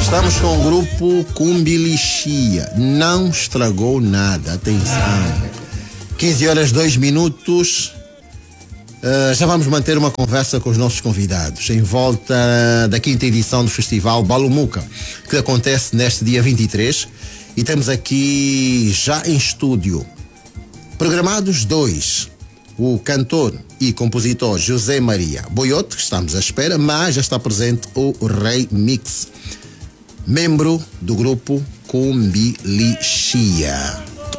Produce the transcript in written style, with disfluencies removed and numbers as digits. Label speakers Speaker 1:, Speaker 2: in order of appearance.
Speaker 1: Estamos com o grupo Cumbilixia. Não estragou nada. Atenção. 15 horas 2 minutos. Já vamos manter uma conversa com os nossos convidados em volta da quinta edição do Festival Balumuca, que acontece neste dia 23. E temos aqui já em estúdio programados dois: o cantor e compositor José Maria Boiote, que estamos à espera, mas já está presente o Rei Mix, membro do grupo Cumbilixia.